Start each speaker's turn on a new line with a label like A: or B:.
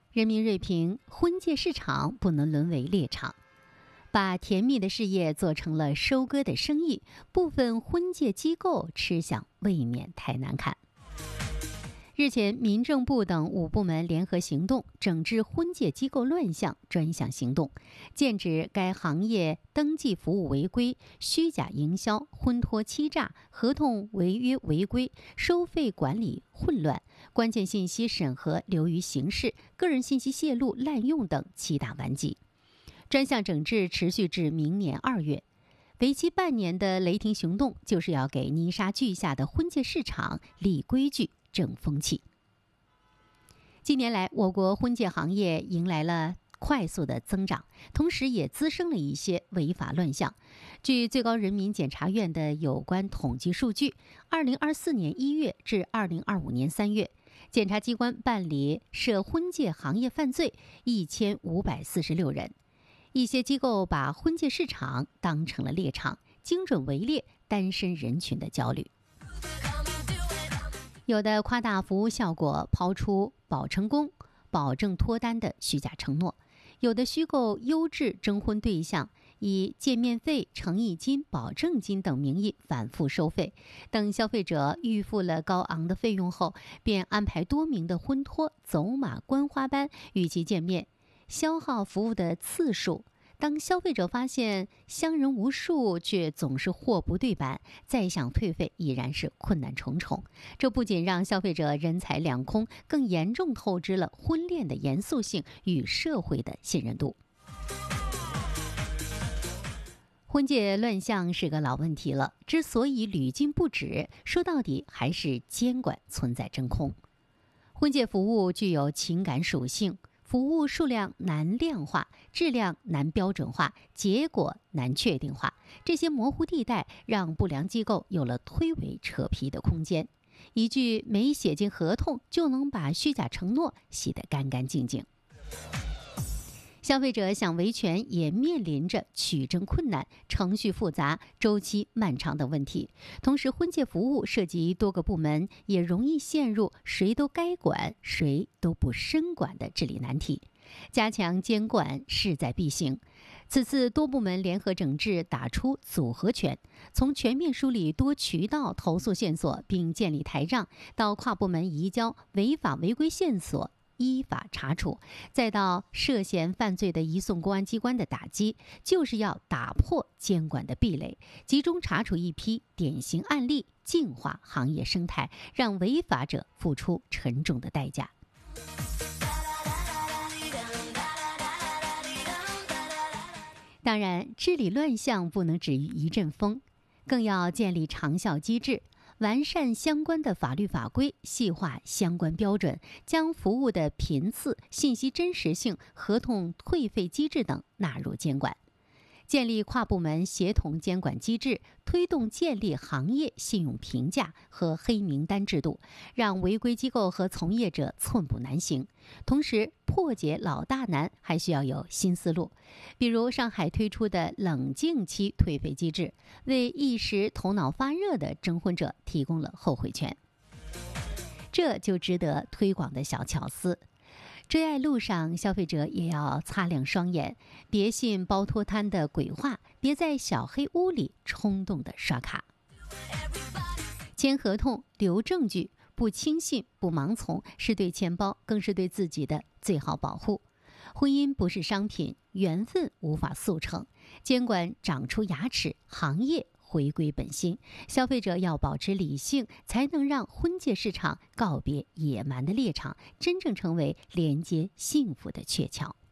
A: 人民锐评：婚介市场不能沦为猎场，把甜蜜的事业做成了收割的生意，部分婚介机构吃相未免太难看。日前，民政部等5部门联合行动，整治婚介机构乱象专项行动，剑指该行业登记服务违规、虚假营销、婚托欺诈、合同违约违规、收费管理混乱、关键信息审核流于形式、个人信息泄露滥用等7大顽疾。专项整治持续至明年2月。为期半年的雷霆行动，就是要给泥沙俱下的婚介市场立规矩、正风气。近年来，我国婚介行业迎来了快速的增长，同时也滋生了一些违法乱象。据最高人民检察院的有关统计数据，2024年1月至2025年3月，检察机关办理涉婚介行业犯罪1546人。一些机构把婚介市场当成了猎场，精准围猎单身人群的焦虑。有的夸大服务效果，抛出保成功、保证脱单的虚假承诺；有的虚构优质征婚对象，以见面费、诚意金、保证金等名义反复收费。等消费者预付了高昂的费用后，便安排多名的婚托走马观花般与其见面，消耗服务的次数。当消费者发现相人无数，却总是货不对版，再想退费已然是困难重重。这不仅让消费者人财两空，更严重透支了婚恋的严肃性与社会的信任度。婚介乱象是个老问题了，之所以屡禁不止，说到底还是监管存在真空。婚介服务具有情感属性，服务数量难量化，质量难标准化，结果难确定化。这些模糊地带让不良机构有了推诿扯皮的空间，一句没写进合同就能把虚假承诺洗得干干净净。消费者想维权也面临着取证困难、程序复杂、周期漫长的问题。同时，婚介服务涉及多个部门，也容易陷入谁都该管、谁都不深管的治理难题。加强监管势在必行。此次多部门联合整治，打出组合拳，从全面梳理多渠道投诉线索并建立台账，到跨部门移交违法违规线索依法查处，再到涉嫌犯罪的移送公安机关的打击，就是要打破监管的壁垒，集中查处一批典型案例，净化行业生态，让违法者付出沉重的代价。当然，治理乱象不能止于一阵风，更要建立长效机制，完善相关的法律法规，细化相关标准，将服务的频次、信息真实性、合同退费机制等纳入监管。建立跨部门协同监管机制，推动建立行业信用评价和黑名单制度，让违规机构和从业者寸步难行。同时，破解老大难还需要有新思路，比如上海推出的冷静期退费机制，为一时头脑发热的征婚者提供了后悔权。这就值得推广的小巧思。追爱路上，消费者也要擦亮双眼，别信包脱摊的鬼话，别在小黑屋里冲动的刷卡。签合同、留证据，不轻信、不盲从，是对钱包，更是对自己的最好保护。婚姻不是商品，缘分无法速成，监管长出牙齿，行业回归本心，消费者要保持理性，才能让婚介市场告别野蛮的猎场，真正成为连接幸福的鹊桥。